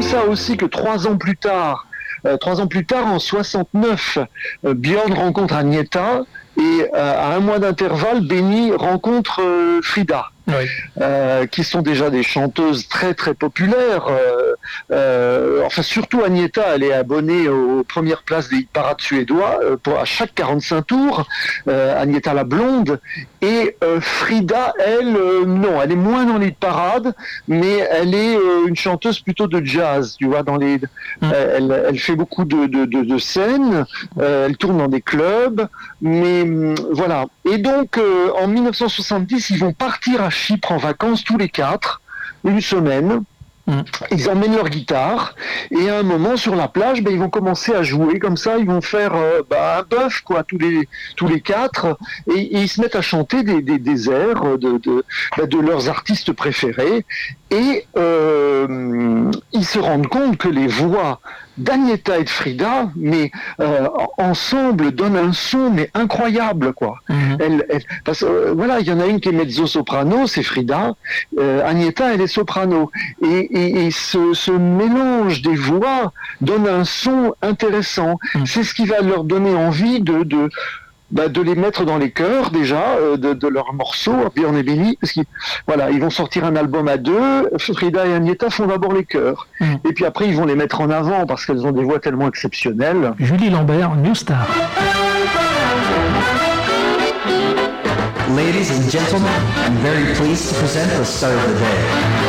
ça aussi que 3 ans plus tard, en 69, Björn rencontre Agnetha et à un mois d'intervalle, Benny rencontre Frida. Oui. Qui sont déjà des chanteuses très très populaires. Enfin surtout Agnetha, elle est abonnée aux premières places des hit-parades suédois à chaque 45 tours. Agnetha la blonde et Frida, elle, non, elle est moins dans les hit-parades, mais elle est une chanteuse plutôt de jazz. Tu vois, elle fait beaucoup de scènes, elle tourne dans des clubs, mais voilà. Et donc en 1970, ils vont partir à Chypre en vacances tous les 4, une semaine. Ils emmènent leur guitare et à un moment sur la plage, ils vont commencer à jouer comme ça. Ils vont faire un bœuf quoi tous les 4 et ils se mettent à chanter des airs de leurs artistes préférés et ils se rendent compte que les voix d'Agnetha et de Frida, mais ensemble donnent un son mais incroyable quoi. Voilà, il y en a une qui est mezzo-soprano, c'est Frida. Agnetha, elle est soprano et ce mélange des voix donne un son intéressant. C'est ce qui va leur donner envie de les mettre dans les chœurs déjà de leurs morceaux, Björn et Benny, parce ils vont sortir un album à 2. Frida et Agnetha font d'abord les chœurs, et puis après ils vont les mettre en avant parce qu'elles ont des voix tellement exceptionnelles. Julie Lambert, New Star. Ladies and gentlemen, I'm very pleased to present the star of the day.